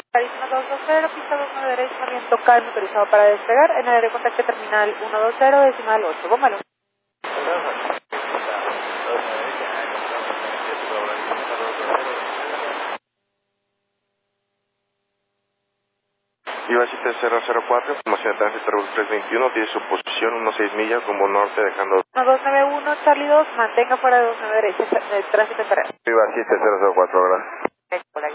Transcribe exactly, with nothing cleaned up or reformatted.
Arizona dos dos cero, pista dos nueve derecha, viento calmo, autorizado para despegar, en el área de contacto terminal uno dos cero, decimal ocho, bómbalo. Iba siete cero cero cuatro, información de tránsito tres veintiuno, tiene su posición uno seis millas, rumbo norte, dejando... uno dos nueve uno, Charlie dos, mantenga fuera de dos nueve derecha, de tránsito terrestre. Iba siete cero cero cuatro, gracias.